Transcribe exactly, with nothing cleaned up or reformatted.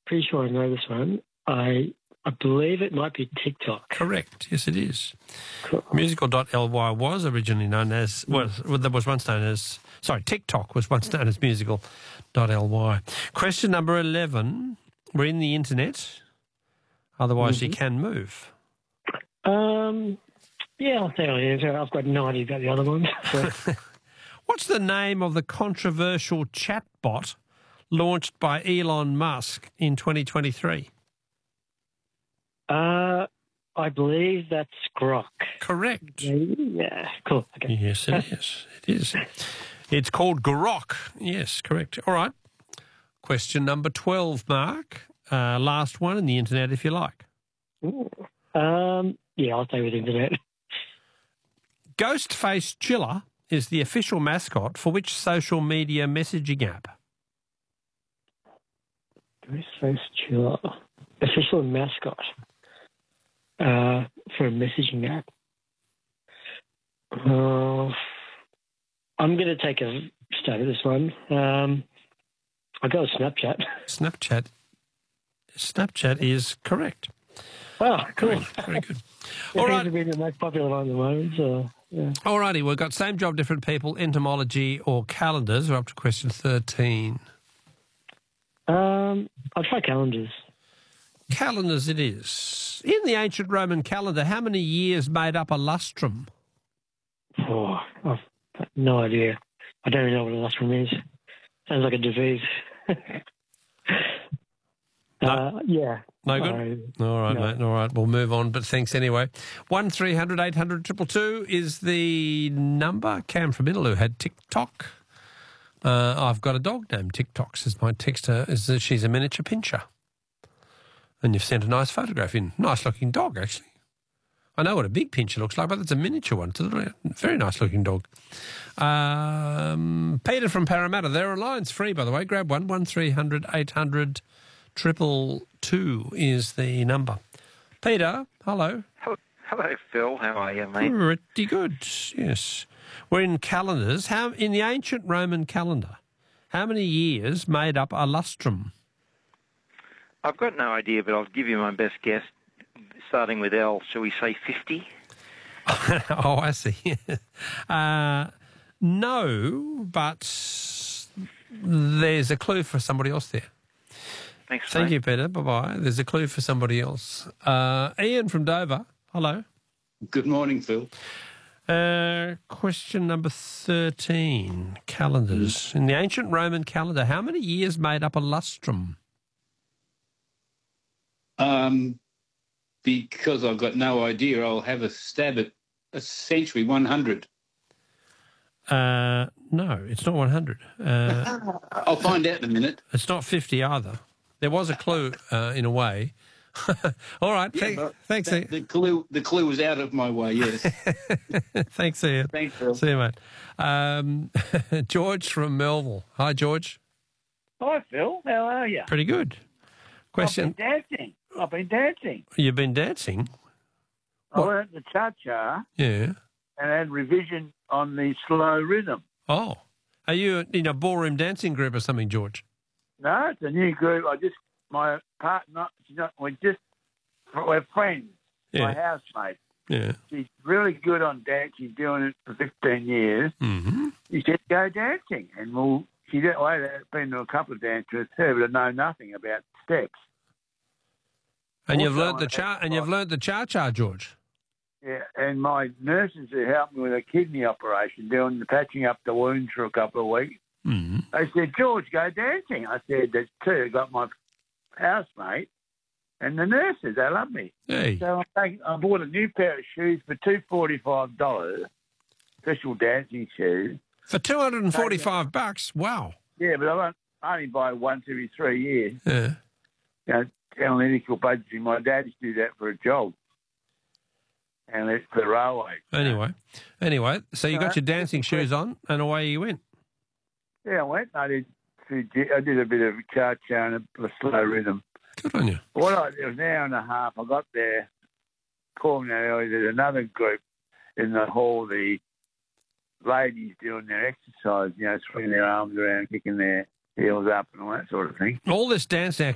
pretty sure I know this one. I I believe it might be TikTok. Correct. Yes, it is. Cool. Musical dot L Y was originally known as, well, that was once known as, sorry, TikTok was once known as musical dot L Y. Question number eleven. We're in the internet. Otherwise, mm-hmm. you can move. Um, yeah, I'll say I answer. I've got no idea about the other ones. So. What's the name of the controversial chatbot launched by Elon Musk in twenty twenty-three? Uh, I believe that's Grok. Correct. Yeah, cool. Okay. Yes, it is. It is. It's called Grok. Yes, correct. All right. Question number twelve, Mark. Uh, last one in the internet, if you like. Ooh. Um, yeah, I'll stay with internet. Ghostface Chiller is the official mascot for which social media messaging app? Ghostface Chiller. Official mascot uh, for a messaging app. Uh, I'm going to take a stab at this one. Um, I'll go with Snapchat. Snapchat. Snapchat is correct. Oh, cool. Very, very good. It All seems right. to be the most popular one at the moment. So, yeah. All righty. We've got same job, different people, entomology or calendars. We're up to question thirteen. Um, I'll try calendars. Calendars it is. In the ancient Roman calendar, how many years made up a lustrum? Oh, I've got no idea. I don't even know what a lustrum is. Sounds like a disease. No. Uh, yeah. No good? Uh, All right, no. mate. All right, we'll move on, but thanks anyway. one three hundred eight hundred two two two is the number. Cam from Innaloo had TikTok. Uh, I've got a dog named TikTok, says my texter. Is that she's a miniature pincher. And you've sent a nice photograph in. Nice-looking dog, actually. I know what a big pincher looks like, but it's a miniature one. It's a little, very nice-looking dog. Um, Peter from Parramatta. There are lines free, by the way. Grab one. one three hundred eight hundred triple two is the number. Peter, hello. Hello, hello, Phil. How are you, mate? Pretty good, yes. We're in calendars. How in the ancient Roman calendar, how many years made up a lustrum? I've got no idea, but I'll give you my best guess. Starting with L, shall we say fifty? Oh, I see. uh, no, but there's a clue for somebody else there. Thanks, Thank mate. you, Peter. Bye-bye. There's a clue for somebody else. Uh, Ian from Dover. Hello. Good morning, Phil. Uh, question number thirteen, calendars. In the ancient Roman calendar, how many years made up a lustrum? Um, because I've got no idea, I'll have a stab at a century, one hundred. Uh, no, it's not one hundred. Uh, I'll find out in a minute. it's not fifty either. There was a clue uh, in a way. All right. Yeah, Thank, but thanks, that- Ian. The clue, the clue was out of my way, yes. Thanks, Ian. Thanks, Phil. See you, mate. Um, George from Melville. Hi, George. Hi, Phil. How are you? Pretty good. Question. I've been dancing. I've been dancing. You've been dancing? I What? learnt the cha-cha Yeah. and had revision on the slow rhythm. Oh. Are you in a ballroom dancing group or something, George? No, it's a new group. I just, my partner, she's not, we're just, we're friends. Yeah. My housemate. Yeah. She's really good on dance. She's doing it for fifteen years. Mm-hmm. She said, go dancing. And well, she didn't, well, I've been to a couple of dances with her, but I know nothing about steps. And you've Also, learnt the I- cha and you've learnt the cha-cha, George. Yeah, and my nurses who helped me with a kidney operation, doing the patching up the wounds for a couple of weeks, Mm-hmm. they said, George, go dancing. I said, there's two. I got my housemate and the nurses. They love me. Hey. So I, taking, I bought a new pair of shoes for two hundred forty-five dollars, special dancing shoes. For two hundred and forty-five bucks. Wow. Yeah, but I won't only buy once every three years. Yeah. You know, analytical budgeting. My dad used to do that for a job. And it's for the railway. Anyway, anyway, so you got Uh, your dancing shoes on and away you went. Yeah, I went. I did. I did a bit of cha-cha and a slow rhythm. Good on you. What I it was an hour and a half. I got there, called me early. There's another group in the hall. The ladies doing their exercise, you know, swinging their arms around, kicking their heels up, and all that sort of thing. All this dance